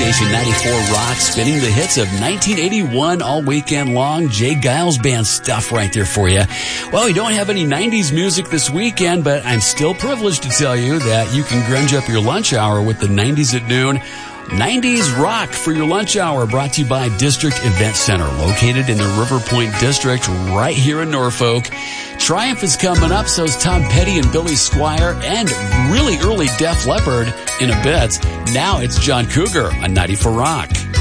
station 94 Rock, spinning the hits of 1981 all weekend long. Jay Giles Band stuff right there for you. Well, we don't have any 90s music this weekend, but I'm still privileged to tell you that you can grunge up your lunch hour with the 90s at noon. 90s Rock for your lunch hour, brought to you by District Event Center, located in the River Point District right here in Norfolk. Triumph is coming up, so is Tom Petty and Billy Squier, and really early Def Leppard in a bit. Now it's John Cougar on 94 Rock.